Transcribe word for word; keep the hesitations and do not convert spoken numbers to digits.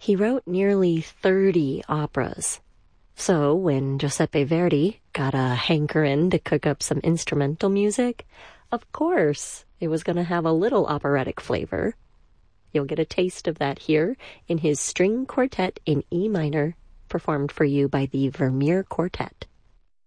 He wrote nearly thirty operas. So when Giuseppe Verdi got a hankerin' to cook up some instrumental music, of course it was going to have a little operatic flavor. You'll get a taste of that here in his string quartet in E minor, performed for you by the Vermeer Quartet.